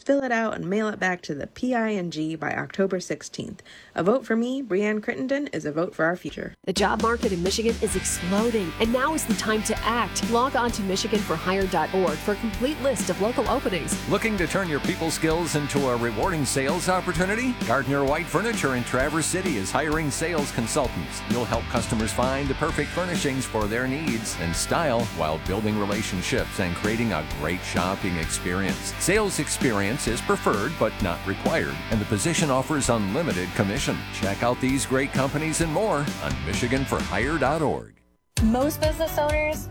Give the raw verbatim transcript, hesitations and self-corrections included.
fill it out, and mail it back to the P I N G by October sixteenth. A vote for me, Breanne Crittenden, is a vote for our future. The job market in Michigan is exploding, and now is the time to act. Log on to michigan for hire dot org for a complete list of local openings. Looking to turn your people skills into a rewarding sales opportunity? Gardner White Furniture in Traverse City is hiring sales consultants. You'll help customers find the perfect furnishings for their needs and style while building relationships and creating a great shopping experience. Sales experience is preferred but not required, and the position offers unlimited commission. Check out these great companies and more on michigan for hire dot org. Most business owners